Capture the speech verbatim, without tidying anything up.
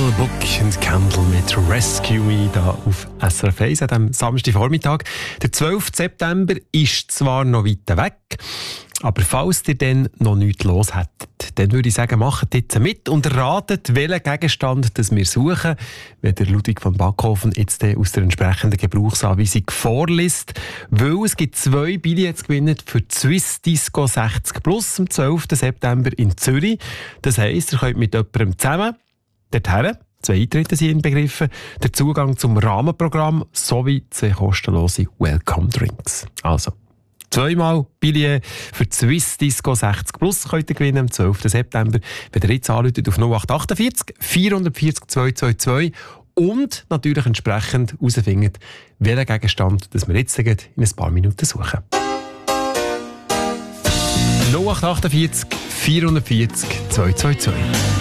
Little Book and Candle mit Rescue Me da auf S R F eins an diesem Samstagvormittag. Der zwölfte September ist zwar noch weit weg, aber falls ihr dann noch nichts los hättet, dann würde ich sagen, macht jetzt mit und ratet, welchen Gegenstand das wir suchen, wenn der Ludwig von Backhofen jetzt aus der entsprechenden Gebrauchsanweisung vorliest. Weil es gibt zwei Billets zu gewinnen für die Swiss Disco sechzig plus am zwölften September in Zürich. Das heisst, ihr könnt mit jemandem zusammen dorthin, zwei Eintritte sind inbegriffen, der Zugang zum Rahmenprogramm sowie zwei kostenlose Welcome Drinks. Also, zweimal Billett für die Swiss Disco sechzig plus könnt ihr gewinnen am zwölften September, wenn ihr jetzt anruft auf null acht acht vier vier vier vier zwei zwei zwei und natürlich entsprechend herausfindet, welchen Gegenstand das wir jetzt in ein paar Minuten suchen. null acht acht vier vier vier zwei zwei zwei